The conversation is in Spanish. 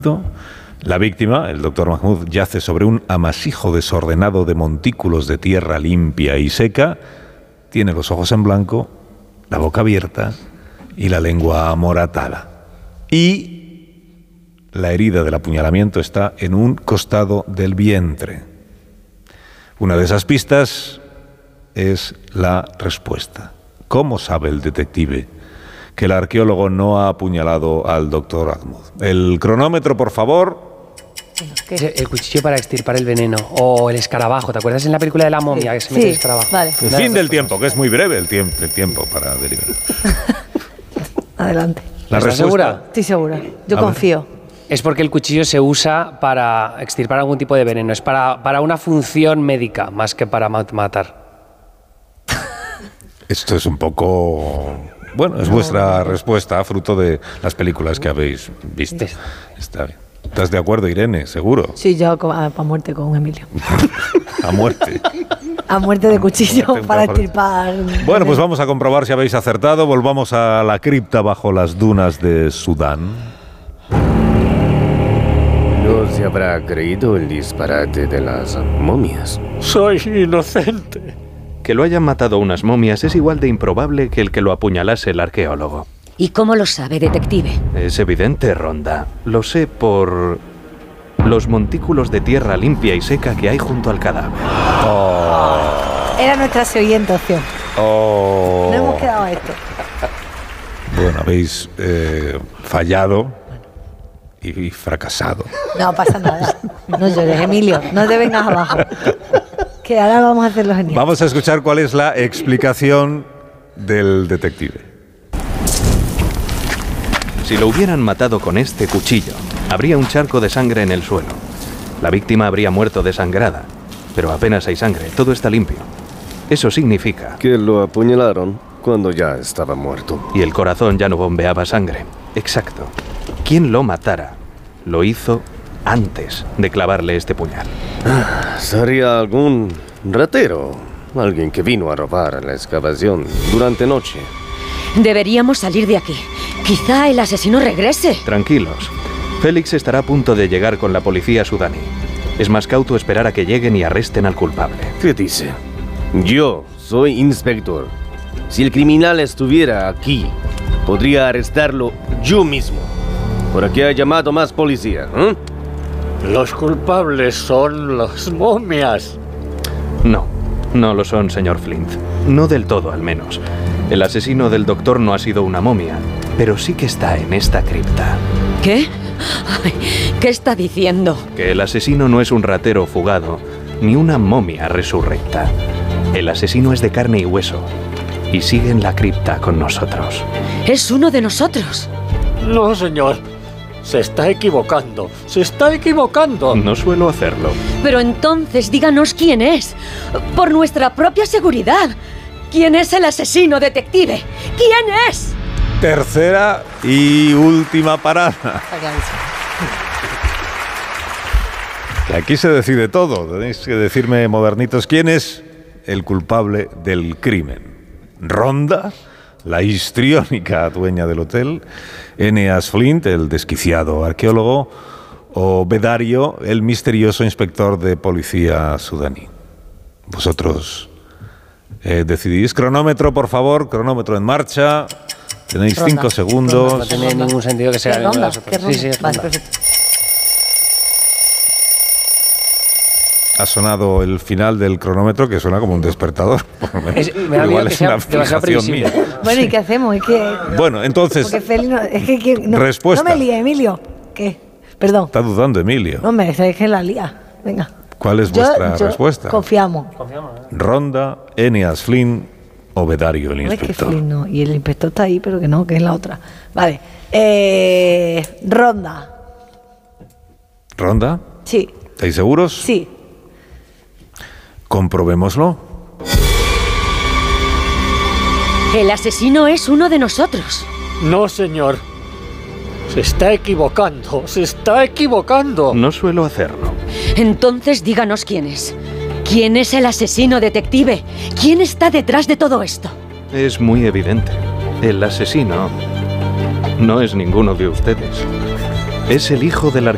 La víctima, el doctor Mahmoud, yace sobre un amasijo desordenado de montículos de tierra limpia y seca, tiene los ojos en blanco, la boca abierta y la lengua amoratada. Y la herida del apuñalamiento está en un costado del vientre. Una de esas pistas es la respuesta. ¿Cómo sabe el detective que el arqueólogo no ha apuñalado al doctor Mahmoud? El cronómetro, por favor. ¿Qué? El cuchillo para extirpar el veneno. O el escarabajo. ¿Te acuerdas en la película de la momia que se mete el escarabajo? Vale. El fin del tiempo, que es muy breve el tiempo para deliberar. Adelante. ¿Estás segura? Estoy segura. Yo confío. Es porque el cuchillo se usa para extirpar algún tipo de veneno. Es para una función médica, más que para matar. Esto es un poco... Bueno, es vuestra respuesta, fruto de las películas que habéis visto. Está bien. ¿Estás de acuerdo, Irene? ¿Seguro? Sí, yo a muerte con Emilio. A muerte. A muerte de cuchillo para extirpar. Bueno, pues vamos a comprobar si habéis acertado. Volvamos a la cripta bajo las dunas de Sudán. No se habrá creído el disparate de las momias. Soy inocente. Que lo hayan matado unas momias es igual de improbable que el que lo apuñalase el arqueólogo. ¿Y cómo lo sabe, detective? Es evidente, Ronda. Lo sé por los montículos de tierra limpia y seca que hay junto al cadáver. Era nuestra siguiente opción. No hemos quedado a esto. Bueno, habéis fallado y fracasado. No pasa nada. No llores, Emilio. No te vengas abajo. Que ahora vamos a hacerlo genial. Vamos a escuchar cuál es la explicación del detective. Si lo hubieran matado con este cuchillo, habría un charco de sangre en el suelo. La víctima habría muerto desangrada, pero apenas hay sangre, todo está limpio. Eso significa que lo apuñalaron cuando ya estaba muerto. Y el corazón ya no bombeaba sangre. Exacto. Quien lo matara, lo hizo antes de clavarle este puñal. Sería algún ratero, alguien que vino a robar a la excavación durante noche. Deberíamos salir de aquí. Quizá el asesino regrese. Tranquilos. Félix estará a punto de llegar con la policía sudaní. Es más cauto esperar a que lleguen y arresten al culpable. ¿Qué dice? Yo soy inspector. Si el criminal estuviera aquí, podría arrestarlo yo mismo. ¿Por qué ha llamado más policía? Los culpables son las momias. No, no lo son, señor Flint. No del todo, al menos. El asesino del doctor no ha sido una momia, pero sí que está en esta cripta. ¿Qué? Ay, ¿qué está diciendo? Que el asesino no es un ratero fugado, ni una momia resurrecta. El asesino es de carne y hueso, y sigue en la cripta con nosotros. ¿Es uno de nosotros? No, señor. Se está equivocando. Se está equivocando. No suelo hacerlo. Pero entonces díganos quién es. Por nuestra propia seguridad. ¿Quién es el asesino, detective? ¿Quién es? Tercera y última parada. Aquí se decide todo. Tenéis que decirme, modernitos, quién es el culpable del crimen. ¿Ronda, la histriónica dueña del hotel? ¿Eneas Flint, el desquiciado arqueólogo? ¿O Bedario, el misterioso inspector de policía sudaní? Vosotros decidís. Cronómetro, por favor. Cronómetro en marcha. Tenéis 5 segundos. No tiene ningún sentido que sea ninguna de las otras. Sí, vale, perfecto. Ha sonado el final del cronómetro, que suena como un despertador. Por lo menos. Me da miedo que sea demasiado fijación previsible. mía. Bueno, ¿y qué hacemos? Es que... Bueno, entonces... Porque Félix no, es que no, respuesta. No me líe, Emilio. ¿Qué? Perdón. Está dudando, Emilio. No, me es que la lía. Venga. ¿Cuál es vuestra respuesta? Confiamos. Ronda, Eneas Flint o Bedario, el No es que inspector. Flynn no. Y el inspector está ahí, pero que no, que es la otra. Vale. Ronda. ¿Ronda? Sí. ¿Estáis seguros? Sí. Comprobémoslo. El asesino es uno de nosotros. No, señor. Se está equivocando. Se está equivocando. No suelo hacerlo. Entonces díganos quién es. ¿Quién es el asesino, detective? ¿Quién está detrás de todo esto? Es muy evidente. El asesino no es ninguno de ustedes. Es el hijo del arqueólogo.